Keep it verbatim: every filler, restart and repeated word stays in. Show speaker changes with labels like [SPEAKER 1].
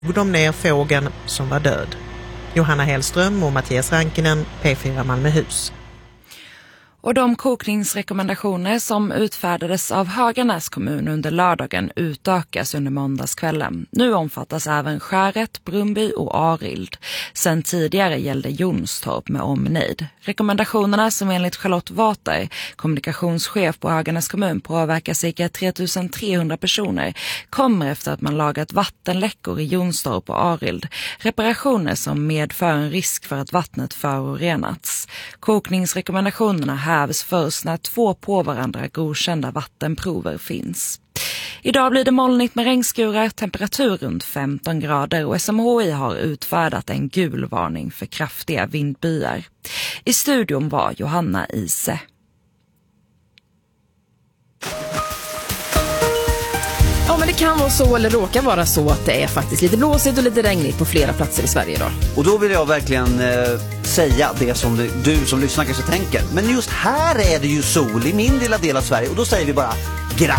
[SPEAKER 1] tog de ner fågeln som var död. Johanna Hellström och Mattias Rankinen, P fyra Malmöhus.
[SPEAKER 2] Och de kokningsrekommendationer som utfärdades av Höganäs kommun under lördagen utökas under måndagskvällen. Nu omfattas även Skäret, Brumby och Arild. Sen tidigare gällde Jonstorp med omnejd. Rekommendationerna som enligt Charlotte Water, kommunikationschef på Höganäs kommun, påverkar cirka tre tusen trehundra personer, kommer efter att man lagat vattenläckor i Jonstorp och Arild. Reparationer som medför en risk för att vattnet förorenats. Kokningsrekommendationerna hävs först när två på varandra godkända vattenprover finns. Idag blir det molnigt med regnskurar, temperatur runt femton grader och S M H I har utfärdat en gul varning för kraftiga vindbyar. I studion var Johanna Ise.
[SPEAKER 3] Ja, men det kan vara så, eller råkar vara så, att det är faktiskt lite blåsigt och lite regnigt på flera platser i Sverige idag.
[SPEAKER 4] Och då vill jag verkligen eh, säga det som du, du som lyssnar kanske tänker. Men just här är det ju sol i min lilla del av Sverige. Och då säger vi bara